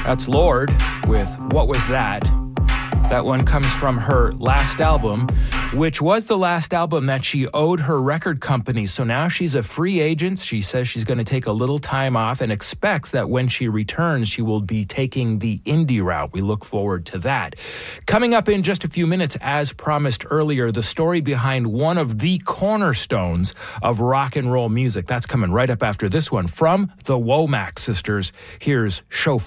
That's Lorde with What Was That? That one comes from her last album, which was the last album that she owed her record company. So now she's a free agent. She says she's going to take a little time off and expects that when she returns, she will be taking the indie route. We look forward to that. Coming up in just a few minutes, as promised earlier, the story behind one of the cornerstones of rock and roll music. That's coming right up after this one from the Womack sisters. Here's Chauffeur.